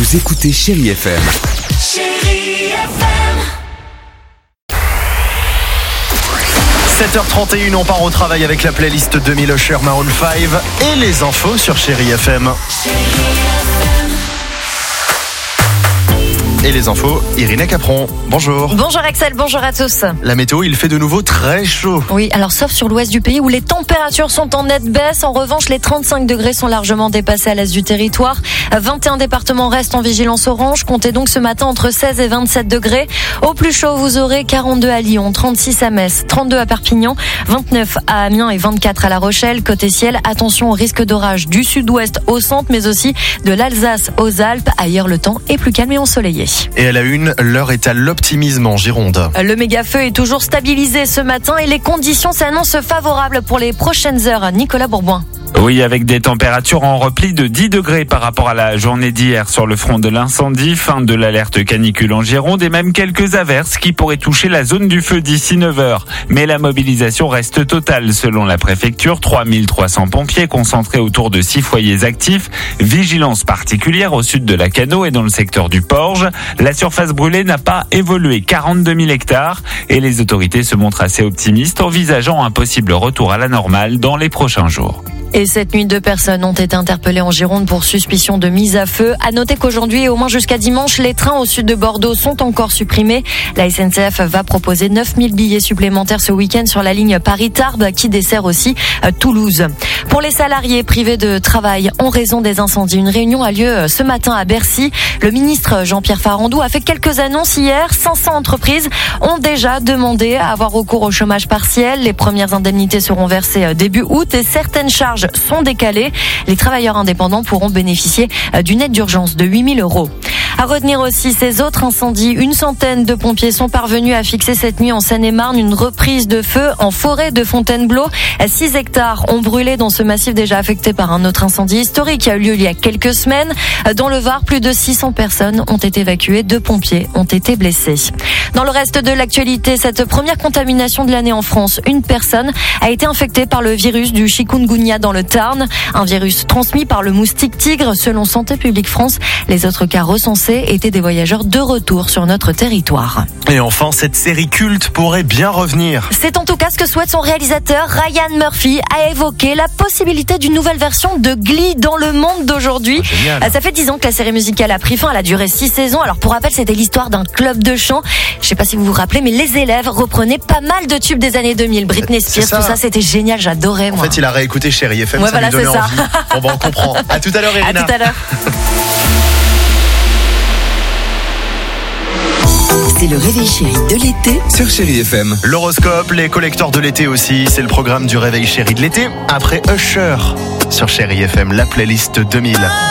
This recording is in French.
Vous écoutez Chérie FM. Chérie FM. 7h31, on part au travail avec la playlist 2000 Usher, Maroon 5 et les infos sur Chérie FM. Et les infos, Irina Capron. Bonjour. Bonjour Axel, bonjour à tous. La météo, il fait de nouveau très chaud. Oui, alors sauf sur l'ouest du pays où les températures sont en nette baisse. En revanche, les 35 degrés sont largement dépassés à l'est du territoire. 21 départements restent en vigilance orange. Comptez donc ce matin entre 16 et 27 degrés. Au plus chaud, vous aurez 42 à Lyon, 36 à Metz, 32 à Perpignan, 29 à Amiens et 24 à La Rochelle. Côté ciel, attention au risque d'orage du sud-ouest au centre, mais aussi de l'Alsace aux Alpes. Ailleurs, le temps est plus calme et ensoleillé. Et à la une, l'heure est à l'optimisme en Gironde. Le méga-feu est toujours stabilisé ce matin et les conditions s'annoncent favorables pour les prochaines heures. Nicolas Bourboin. Oui, avec des températures en repli de 10 degrés par rapport à la journée d'hier sur le front de l'incendie, fin de l'alerte canicule en Gironde et même quelques averses qui pourraient toucher la zone du feu d'ici 9h. Mais la mobilisation reste totale selon la préfecture, 3300 pompiers concentrés autour de 6 foyers actifs, vigilance particulière au sud de la Cano et dans le secteur du Porge. La surface brûlée n'a pas évolué, 42 000 hectares et les autorités se montrent assez optimistes, envisageant un possible retour à la normale dans les prochains jours. Et cette nuit, 2 personnes ont été interpellées en Gironde pour suspicion de mise à feu. À noter qu'aujourd'hui et au moins jusqu'à dimanche, les trains au sud de Bordeaux sont encore supprimés. La SNCF va proposer 9000 billets supplémentaires ce week-end sur la ligne Paris-Tarbes qui dessert aussi Toulouse. Pour les salariés privés de travail en raison des incendies, une réunion a lieu ce matin à Bercy. Le ministre Jean-Pierre Farandou a fait quelques annonces hier. 500 entreprises ont déjà demandé à avoir recours au chômage partiel. Les premières indemnités seront versées début août et certaines charges sont décalées. Les travailleurs indépendants pourront bénéficier d'une aide d'urgence de 8 000 €. À retenir aussi ces autres incendies. Une centaine de pompiers sont parvenus à fixer cette nuit en Seine-et-Marne une reprise de feu en forêt de Fontainebleau. 6 hectares ont brûlé dans ce massif déjà affecté par un autre incendie historique qui a eu lieu il y a quelques semaines. Dans le Var, plus de 600 personnes ont été évacuées. 2 pompiers ont été blessés. Dans le reste de l'actualité, cette première contamination de l'année en France, une personne a été infectée par le virus du chikungunya dans le Tarn. Un virus transmis par le moustique tigre selon Santé publique France. Les autres cas recensés étaient des voyageurs de retour sur notre territoire. Et enfin, cette série culte pourrait bien revenir. C'est en tout cas ce que souhaite son réalisateur. Ryan Murphy a évoqué la possibilité d'une nouvelle version de Glee dans le monde d'aujourd'hui. Ça fait 10 ans que la série musicale a pris fin. Elle a duré 6 saisons. Alors pour rappel, c'était l'histoire d'un club de chant. Je sais pas si vous vous rappelez, mais les élèves reprenaient pas mal de tubes des années 2000. Britney Spears, tout ça, c'était génial. J'adorais, moi. En fait, il a réécouté Chérie FM, ouais, ça voilà, lui donnait c'est ça. envie. Bon, bah, on comprend. À tout à l'heure, Irina. À tout à l'heure. C'est le réveil chéri de l'été Sur Chérie FM. L'horoscope, les collecteurs de l'été aussi, c'est le programme du réveil chéri de l'été. Après Usher sur Chérie FM, la playlist 2000.